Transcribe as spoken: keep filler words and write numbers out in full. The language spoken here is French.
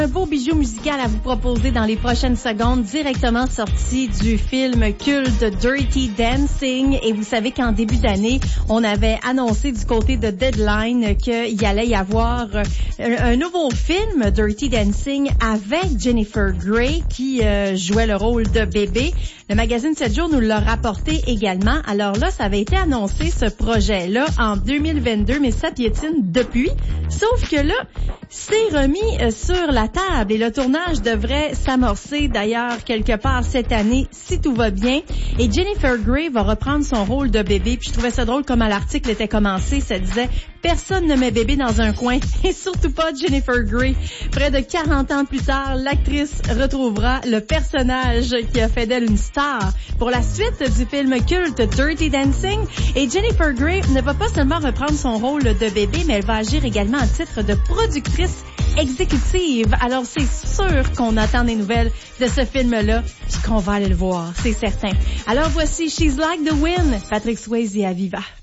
Un beau bijou musical à vous proposer dans les prochaines secondes, directement sorti du film culte Dirty Dancing. Et vous savez qu'en début d'année, on avait annoncé du côté de Deadline qu'il allait y avoir un, un nouveau film, Dirty Dancing, avec Jennifer Grey qui euh, jouait le rôle de bébé. Le magazine sept jours nous l'a rapporté également. Alors là, ça avait été annoncé, ce projet-là, en deux mille vingt-deux, mais ça piétine depuis. Sauf que là, c'est remis euh, sur la table et le tournage devrait s'amorcer d'ailleurs quelque part cette année si tout va bien. Et Jennifer Grey va reprendre son rôle de bébé. Puis je trouvais ça drôle comment l'article était commencé. Ça disait « Personne ne met bébé dans un coin » et surtout pas Jennifer Grey. Près de quarante ans plus tard, l'actrice retrouvera le personnage qui a fait d'elle une star pour la suite du film culte Dirty Dancing. Et Jennifer Grey ne va pas seulement reprendre son rôle de bébé, mais elle va agir également en titre de productrice exécutive. Alors c'est sûr qu'on attend des nouvelles de ce film-là, puis qu'on va aller le voir, c'est certain. Alors voici She's Like the Wind, Patrick Swayze à Viva.